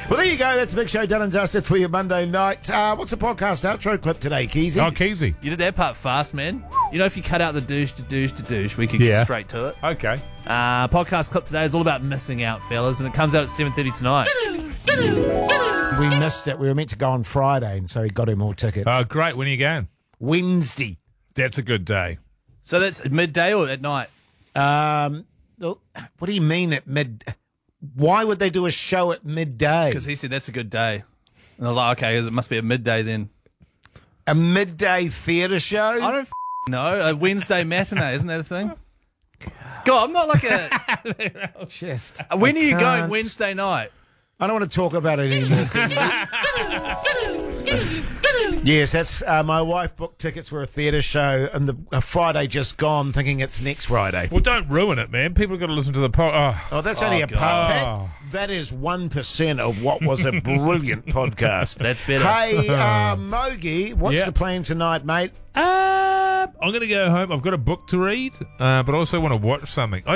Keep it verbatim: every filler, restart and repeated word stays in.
Well, there you go. That's a big show done and dusted for your Monday night. Uh, what's the podcast outro clip today, Keezy? Oh, Keezy. You did that part fast, man. You know, if you cut out the douche to douche to douche, we could get Yeah. straight to it. Okay. Uh, podcast clip today is all about missing out, fellas, and it comes out at seven thirty tonight. We missed it. We were meant to go on Friday, and so he got him all tickets. Oh, great. When are you going? Wednesday. That's a good day. So that's at midday or at night? Um, what do you mean at mid? Why would they do a show at midday? Because he said that's a good day. And I was like, okay, it must be a midday then. A midday theatre show? I don't f- know. A Wednesday matinee, isn't that a thing? God, I'm not like a... Just. When I are you can't- going Wednesday night? I don't want to talk about it anymore. Yes, that's uh, my wife booked tickets for a theatre show, and the uh, Friday just gone, thinking it's next Friday. Well, don't ruin it, man. People have got to listen to the pod. Oh. Oh, that's only Oh, a part. God. That, that is one percent of what was a brilliant podcast. That's better. Hey, uh, Mogi, what's Yeah. the plan tonight, mate? Uh, I'm going to go home. I've got a book to read, uh, but I also want to watch something. I